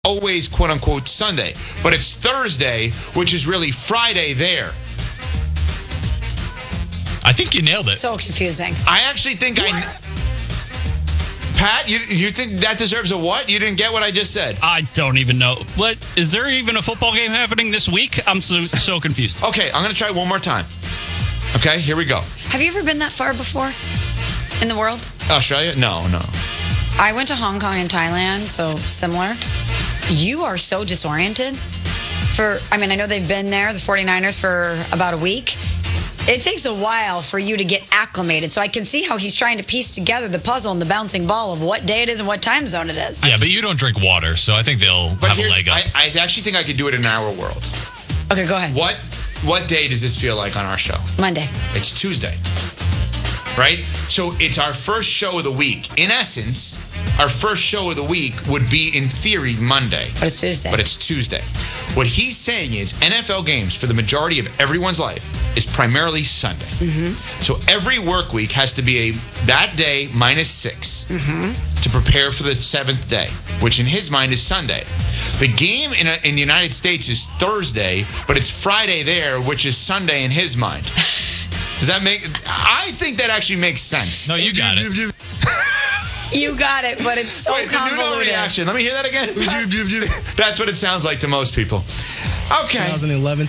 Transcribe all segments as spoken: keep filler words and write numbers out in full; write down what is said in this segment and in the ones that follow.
always quote-unquote Sunday. But it's Thursday, which is really Friday there. I think you nailed it. So confusing. I actually think I... Pat, you you think that deserves a what? You didn't get what I just said. I don't even know. What is there even a football game happening this week? I'm so so confused. Okay, I'm going to try one more time. Okay, here we go. Have you ever been that far before in the world? Australia? No, no. I went to Hong Kong and Thailand, so similar. You are so disoriented. For I mean, I know they've been there, the 49ers, for about a week. It takes a while for you to get acclimated, so I can see how he's trying to piece together the puzzle and the bouncing ball of what day it is and what time zone it is. Yeah, but you don't drink water, so I think they'll But have a here's, leg up. I, I actually think I could do it in our world. Okay, go ahead. What what day does this feel like on our show? Monday. It's Tuesday, right? So it's our first show of the week. In essence, our first show of the week would be, in theory, Monday. But it's Tuesday. But it's Tuesday. What he's saying is N F L games, for the majority of everyone's life, is primarily Sunday. Mm-hmm. So every work week has to be a that day minus six mm-hmm. to prepare for the seventh day, which in his mind is Sunday. The game in, a, in the United States is Thursday, but it's Friday there, which is Sunday in his mind. Does that make... I think that actually makes sense. No, you got it. You got it, but it's so Wait, the Nuno convoluted. reaction. Let me hear that again. That's what it sounds like to most people. Okay. twenty eleven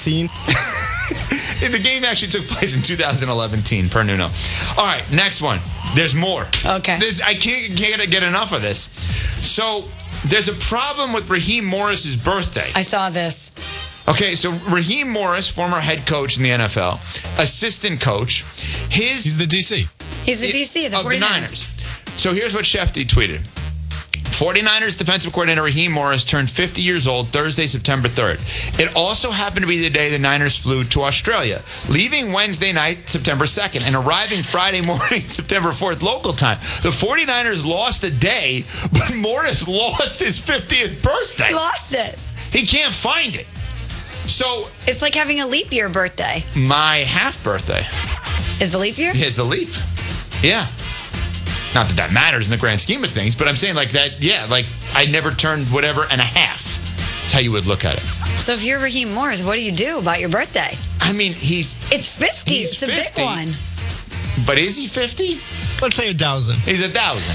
The game actually took place in two thousand eleven per Nuno. All right, next one. There's more. Okay. This, I can't, can't get enough of this. So there's a problem with Raheem Morris's birthday. I saw this. Okay, so Raheem Morris, former head coach in the N F L, assistant coach, his... He's the D C. He's the D C, the of 49ers. the Niners. So here's what Shefty tweeted. 49ers defensive coordinator Raheem Morris turned fifty years old Thursday, September third. It also happened to be the day the Niners flew to Australia, leaving Wednesday night, September second, and arriving Friday morning, September fourth, local time. The 49ers lost a day, but Morris lost his fiftieth birthday. He lost it. He can't find it. So It's like having a leap year birthday. my half birthday Is the leap year? is the leap. Yeah. Not that that matters in the grand scheme of things, but I'm saying like that, yeah, like I never turned whatever and a half. That's how you would look at it. So if you're Raheem Morris, what do you do about your birthday? I mean, he's... It's fifty. He's it's a fifty. big one. But is he fifty? Let's say a thousand. He's a thousand.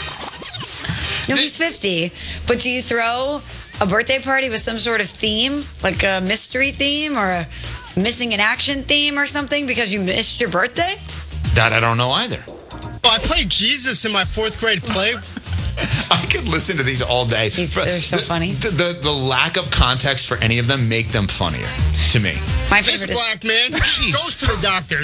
No, he's fifty. But do you throw a birthday party with some sort of theme, like a mystery theme or a missing in action theme or something because you missed your birthday? That I don't know either. Oh, I played Jesus in my fourth grade play. I could listen to these all day. He's- they're so the, funny. The, the, the lack of context for any of them make them funnier to me. My This favorite is black man Jeez. goes to the doctor.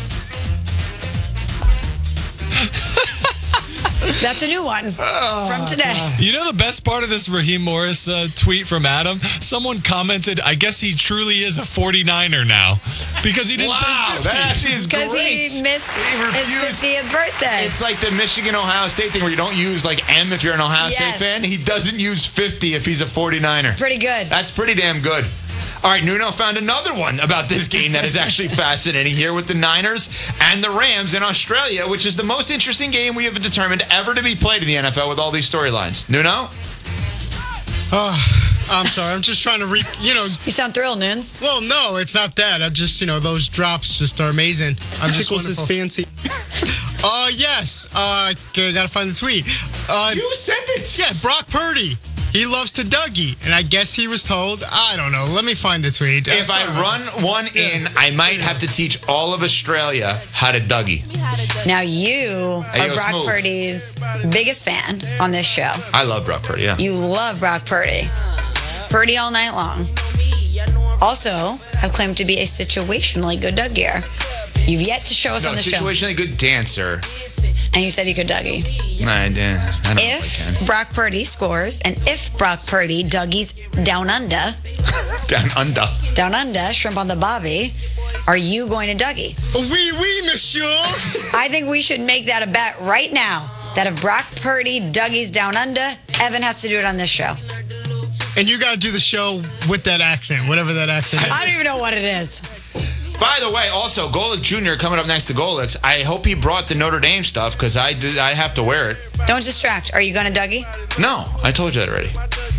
that's a new one from today. You know the best part of this Raheem Morris uh, tweet from Adam? Someone commented, I guess he truly is a 49er now because he didn't Wow, turn that fifty. actually is Because great. he missed He his refused- fiftieth birthday. It's like the Michigan-Ohio State thing where you don't use like M if you're an Ohio State Yes. fan. He doesn't use fifty if he's a 49er. Pretty good. That's pretty damn good. All right, Nuno found another one about this game that is actually fascinating here with the Niners and the Rams in Australia, which is the most interesting game we have determined ever to be played in the N F L with all these storylines. Nuno? Oh, I'm sorry. I'm just trying to re. You know. You sound thrilled, Nunes. Well, no, it's not that. I'm just, you know, those drops just are amazing. I'm just Tickles his wonderful. fancy. Uh, yes. Uh, okay, gotta find the tweet. Uh, You sent it. yeah, Brock Purdy. He loves to Dougie, and I guess he was told. I don't know. Let me find the tweet. Uh, If I sorry. run one in, I might have to teach all of Australia how to Dougie. Now you Hey, are yo, Brock Smooth. Purdy's biggest fan on this show. I love Brock Purdy, yeah. You love Brock Purdy. Purdy all night long. Also, have claimed to be a situationally good Dougie. You've yet to show us No, on the show. situationally good dancer. And you said you could Dougie. Nah, I, I don't know If if I Brock Purdy scores, and if Brock Purdy Dougie's down under, can. Down under. down under, shrimp on the bobby, are you going to Dougie? Oui, oui, monsieur. I think we should make that a bet right now. That if Brock Purdy Dougie's down under, Evan has to do it on this show. And you gotta do the show with that accent, whatever that accent is. I don't even know what it is. By the way, also, Golick Junior coming up next to Golicks. I hope he brought the Notre Dame stuff because I, did- I have to wear it. Don't distract. Are you going to Dougie? No, I told you that already.